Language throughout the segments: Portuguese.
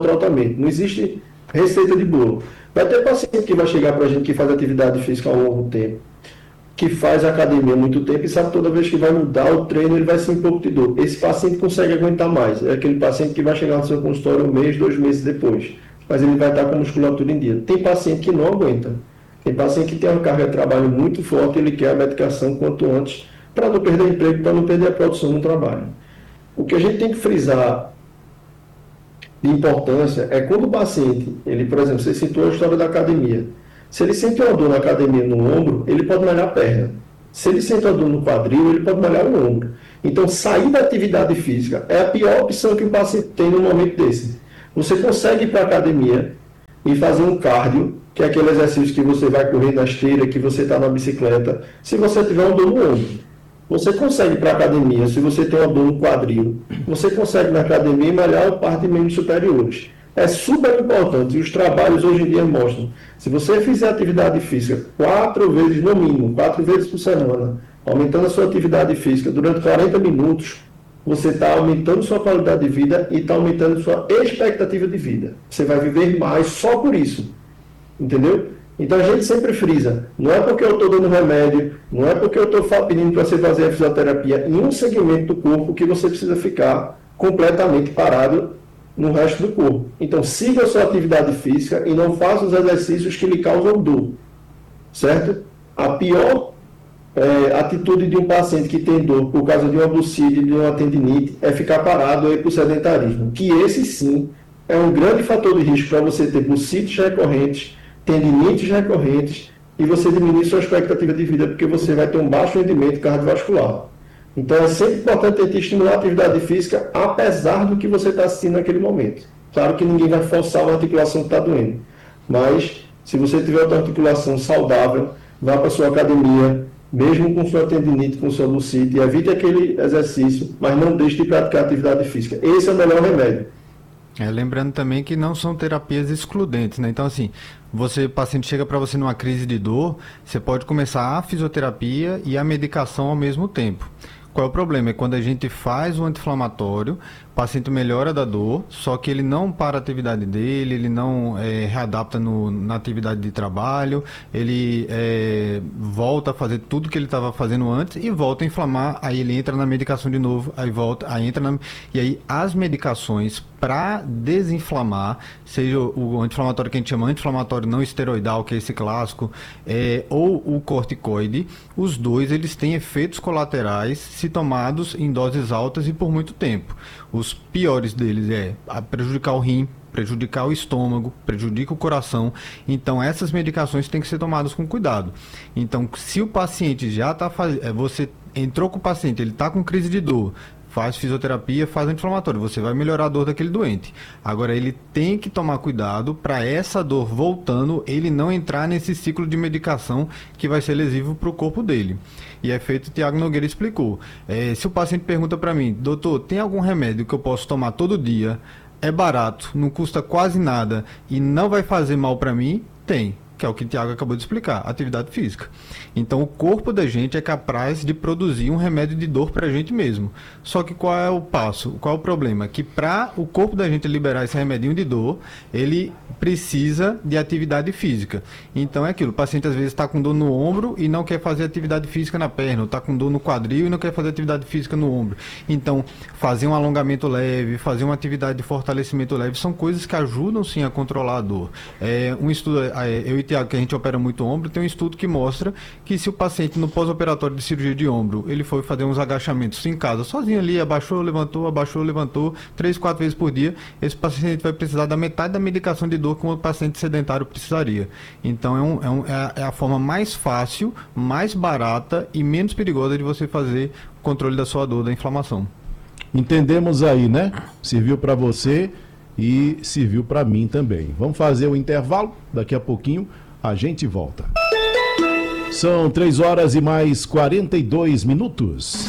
tratamento. Não existe receita de bolo. Vai ter paciente que vai chegar para a gente que faz atividade física há um longo tempo, que faz academia há muito tempo e sabe que toda vez que vai mudar o treino, ele vai sentir um pouco de dor. Esse paciente consegue aguentar mais. É aquele paciente que vai chegar no seu consultório 1 mês, 2 meses depois. Mas ele vai estar com a musculatura em dia. Tem paciente que não aguenta. Tem paciente que tem uma carga de trabalho muito forte e ele quer a medicação quanto antes para não perder emprego, para não perder a produção no trabalho. O que a gente tem que frisar de importância é quando o paciente, ele, por exemplo, você citou a história da academia. Se ele sente uma dor na academia no ombro, ele pode malhar a perna. Se ele sente uma dor no quadril, ele pode malhar o ombro. Então, sair da atividade física é a pior opção que o paciente tem no momento desse. Você consegue ir para a academia e fazer um cardio, que é aquele exercício que você vai correr na esteira, que você está na bicicleta, se você tiver uma dor no ombro. Você consegue ir para a academia, se você tem uma dor no quadril, você consegue na academia malhar a parte de membros superiores. É super importante, e os trabalhos hoje em dia mostram. Se você fizer atividade física 4 vezes no mínimo, 4 vezes por semana, aumentando a sua atividade física durante 40 minutos, você está aumentando sua qualidade de vida e está aumentando sua expectativa de vida. Você vai viver mais só por isso. Entendeu? Então a gente sempre frisa, não é porque eu estou dando remédio, não é porque eu estou pedindo para você fazer a fisioterapia em um segmento do corpo que você precisa ficar completamente parado no resto do corpo. Então siga a sua atividade física e não faça os exercícios que lhe causam dor, certo? A pior atitude de um paciente que tem dor por causa de uma bursite, de uma tendinite, é ficar parado aí por sedentarismo, que esse sim é um grande fator de risco para você ter bursites recorrentes, tendinites recorrentes e você diminuir sua expectativa de vida, porque você vai ter um baixo rendimento cardiovascular. Então é sempre importante tentar estimular a atividade física, apesar do que você está assistindo naquele momento. Claro que ninguém vai forçar uma articulação que está doendo, mas se você tiver outra articulação saudável, vá para a sua academia, mesmo com sua tendinite, com sua bursite, e evite aquele exercício, mas não deixe de praticar atividade física. Esse é o melhor remédio. Lembrando também que não são terapias excludentes, né? Então, assim, o paciente chega para você numa crise de dor, você pode começar a fisioterapia e a medicação ao mesmo tempo. Qual é o problema? É quando a gente faz o anti-inflamatório, o paciente melhora da dor, só que ele não para a atividade dele, ele não readapta na atividade de trabalho, ele volta a fazer tudo que ele estava fazendo antes e volta a inflamar, aí ele entra na medicação de novo, aí volta, aí entra e aí as medicações para desinflamar, seja o anti-inflamatório que a gente chama anti-inflamatório não esteroidal, que é esse clássico, ou o corticoide, os dois eles têm efeitos colaterais se tomados em doses altas e por muito tempo. Os piores deles prejudicar o rim, prejudicar o estômago, prejudica o coração. Então essas medicações têm que ser tomadas com cuidado. Então se o paciente já está fazendo, você entrou com o paciente, ele está com crise de dor, faz fisioterapia, faz anti-inflamatório, você vai melhorar a dor daquele doente. Agora, ele tem que tomar cuidado para essa dor voltando, ele não entrar nesse ciclo de medicação que vai ser lesivo para o corpo dele. E é feito, o Tiago Nogueira explicou. Se o paciente pergunta para mim, doutor, tem algum remédio que eu posso tomar todo dia, é barato, não custa quase nada e não vai fazer mal para mim? Tem. Que é o que o Tiago acabou de explicar, atividade física. Então, o corpo da gente é capaz de produzir um remédio de dor para a gente mesmo. Só que qual é o passo? Qual é o problema? Que para o corpo da gente liberar esse remedinho de dor, ele precisa de atividade física. Então, é aquilo, o paciente às vezes está com dor no ombro e não quer fazer atividade física na perna, ou está com dor no quadril e não quer fazer atividade física no ombro. Então, fazer um alongamento leve, fazer uma atividade de fortalecimento leve, são coisas que ajudam sim a controlar a dor. Um estudo, eu e Tiago, que a gente opera muito ombro, tem um estudo que mostra que se o paciente no pós-operatório de cirurgia de ombro, ele for fazer uns agachamentos em casa, sozinho ali, abaixou, levantou, 3, 4 vezes por dia, esse paciente vai precisar da metade da medicação de dor que um paciente sedentário precisaria. Então é a forma mais fácil, mais barata e menos perigosa de você fazer o controle da sua dor, da inflamação. Entendemos aí, né? Serviu para você e serviu para mim também. Vamos fazer o intervalo, daqui a pouquinho a gente volta. São 3 horas e mais 42 minutos.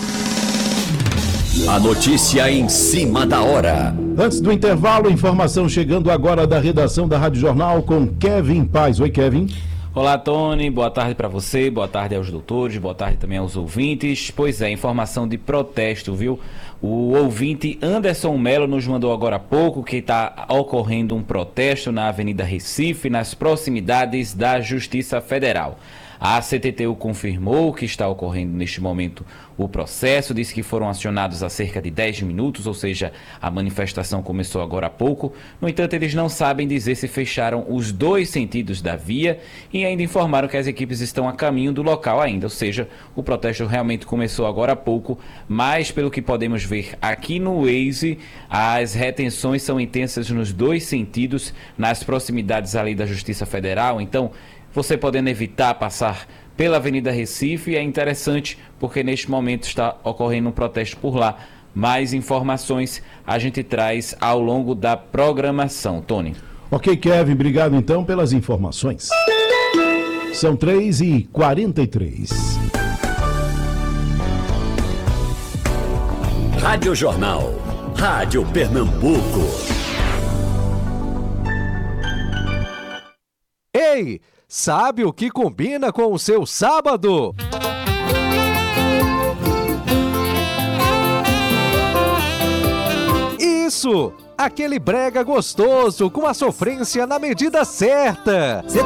A notícia em cima da hora. Antes do intervalo, informação chegando agora da redação da Rádio Jornal com Kevin Paz. Oi, Kevin. Olá, Tony, boa tarde para você, boa tarde aos doutores, boa tarde também aos ouvintes. Pois é, informação de protesto, viu? O ouvinte Anderson Melo nos mandou agora há pouco que está ocorrendo um protesto na Avenida Recife, nas proximidades da Justiça Federal. A CTTU confirmou que está ocorrendo neste momento o processo, disse que foram acionados há cerca de 10 minutos, ou seja, a manifestação começou agora há pouco. No entanto, eles não sabem dizer se fecharam os 2 sentidos da via e ainda informaram que as equipes estão a caminho do local ainda, ou seja, o protesto realmente começou agora há pouco, mas pelo que podemos ver aqui no Waze, as retenções são intensas nos 2 sentidos, nas proximidades ali da Justiça Federal. Então, você podendo evitar passar pela Avenida Recife é interessante, porque neste momento está ocorrendo um protesto por lá. Mais informações a gente traz ao longo da programação. Tony. Ok, Kevin, obrigado então pelas informações. São 3h43. Rádio Jornal. Rádio Pernambuco. Ei! Sabe o que combina com o seu sábado? Isso! Aquele brega gostoso com a sofrência na medida certa.